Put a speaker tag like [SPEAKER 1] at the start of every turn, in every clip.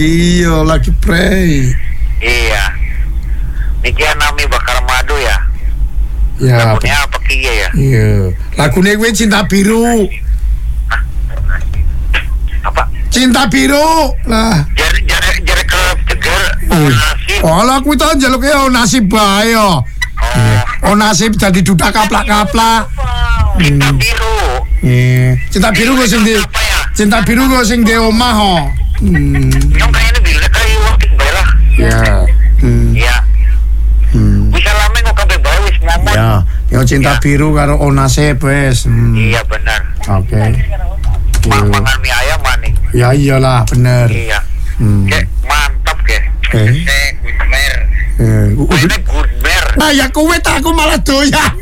[SPEAKER 1] Iya, lagi pray.
[SPEAKER 2] Iya. Niki nami bakar madu ya.
[SPEAKER 1] Ya.
[SPEAKER 2] Lagunya apa kiye ya?
[SPEAKER 1] Iya. Lagunya gue Cinta Biru.
[SPEAKER 2] Hah? Apa?
[SPEAKER 1] Cinta Biru lah.
[SPEAKER 2] Jare ke ceger nasib.
[SPEAKER 1] Oh, lagu itu njaluk ya nasib bae yo. Oh, nasib jadi duda kaplak-kaplak.
[SPEAKER 2] Cinta biru.
[SPEAKER 1] Iya. Cinta Biru gue sing di
[SPEAKER 2] Apa ya?
[SPEAKER 1] Cinta Biru gue sing di omah ho.
[SPEAKER 2] Yang kayaknya bila kayak waktu bae lah.
[SPEAKER 1] Ya.
[SPEAKER 2] Iya. Bisa lama kok kabeh bae wis ngomong.
[SPEAKER 1] Ya, yo Cinta Biru karo Onasib wes.
[SPEAKER 2] Iya benar.
[SPEAKER 1] Oke.
[SPEAKER 2] Mangan mie ayam maning.
[SPEAKER 1] Ya iyalah, bener.
[SPEAKER 2] Iya. Kayak mantap kayak. Gudmer. Gudmer.
[SPEAKER 1] Nah, ya kowe tak aku malah doyan.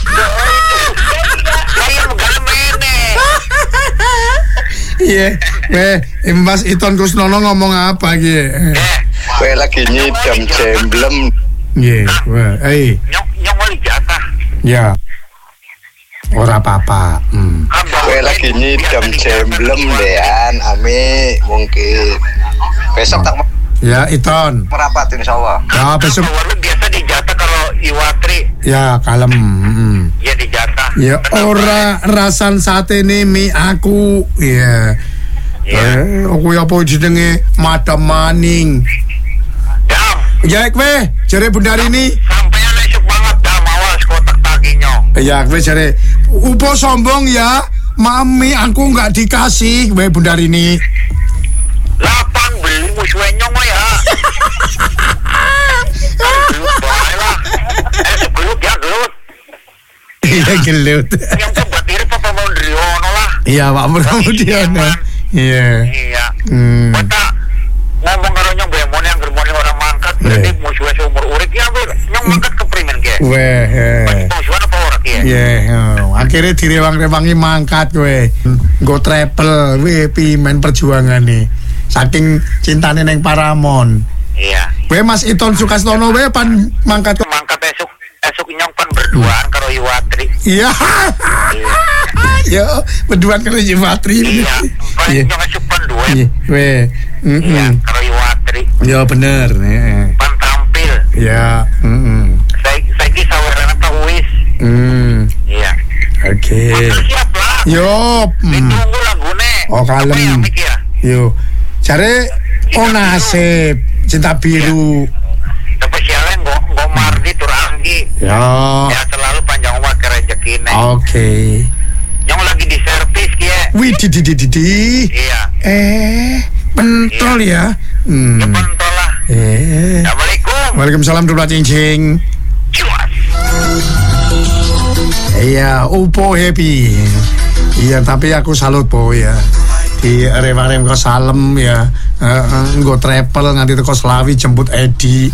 [SPEAKER 2] Saya megane mene.
[SPEAKER 1] Iya. Mas Iton Kusnono ngomong apa iki?
[SPEAKER 3] Kowe lagi nyidam jemblem.
[SPEAKER 1] Iya,
[SPEAKER 2] Nyong wali jatah.
[SPEAKER 1] Ya. Ora apa-apa.
[SPEAKER 3] Kowe lagi nyidam jemblem dean, Ami mungkin. Besok tak
[SPEAKER 1] Ya, Iton.
[SPEAKER 3] merapat insyaallah.
[SPEAKER 1] Ya, besok.
[SPEAKER 2] Warung biasa dijatah kalau Iwatri.
[SPEAKER 1] Ya, kalem.
[SPEAKER 2] Ya dijatah.
[SPEAKER 1] Ya, ora rasan sate ini mie aku. Iya. Aku apa jenenge Madam Maning.
[SPEAKER 2] Dam.
[SPEAKER 1] Ya, kowe jare Bundari ini.
[SPEAKER 2] Sampeyan esuk banget dam awas kotak taginya.
[SPEAKER 1] Ya, kowe jare upo sombong ya. Mami aku nggak dikasih kowe Bundari ini.
[SPEAKER 2] Lapang beli musuh nyong ya. Gelut bae lah. Gelut ya gelut.
[SPEAKER 1] Iya, gelut.
[SPEAKER 2] Yang tempat diri Papa Mondriono lah.
[SPEAKER 1] Iya, Pak Mudiono. Iya.
[SPEAKER 2] Iya. Mata ngomong karo nyong bemone yang germone orang mangkat berarti musuhnya seumur urip ya nyong mangkat ke primen ke.
[SPEAKER 1] Weh.
[SPEAKER 2] Musuhan apa ora ki?
[SPEAKER 1] Iya, akhirnya direwang-rewangi mangkat kowe. Nggo travel we pimen perjuangan nih. Saking cintane neng Paramon.
[SPEAKER 2] Iya.
[SPEAKER 1] Kowe Mas Iton Sukastono we pan mangkat ke
[SPEAKER 2] Mangkat esuk nyong pan berduaan karo Iwatri.
[SPEAKER 1] Iya. Yo, berduaan karo Iwatri.
[SPEAKER 2] Iya. Pan nyong esuk pan dua.
[SPEAKER 1] We.
[SPEAKER 2] Iya, karo Iwatri.
[SPEAKER 1] Ya bener.
[SPEAKER 2] Pan tampil.
[SPEAKER 1] Ya,
[SPEAKER 2] Saya ki sawerana ta wis. Iya.
[SPEAKER 1] Oke.
[SPEAKER 2] Siap lah.
[SPEAKER 1] Yo.
[SPEAKER 2] Ditunggu lagune.
[SPEAKER 1] Oh, kalem.
[SPEAKER 2] Apa ya, Mik, ya?
[SPEAKER 1] Yo. Cari Onasib Cinta Biru.
[SPEAKER 2] Tapi sialen nggo mardi turanggi.
[SPEAKER 1] Ya.
[SPEAKER 2] Ya selalu panjang umur ke rezekine.
[SPEAKER 1] Oke.
[SPEAKER 2] Yang lagi di servis kia.
[SPEAKER 1] Wih, di.
[SPEAKER 2] Iya.
[SPEAKER 1] Pentol ya.
[SPEAKER 2] Ya pentol lah. Assalamualaikum.
[SPEAKER 1] Waalaikumsalam dulu cincing.
[SPEAKER 2] Cuas.
[SPEAKER 1] Iya, upo happy. Iya, tapi aku salut po ya. Di rewang-rewang ke Salem ya. Nggo travel nganti teko Slawi jemput Edi.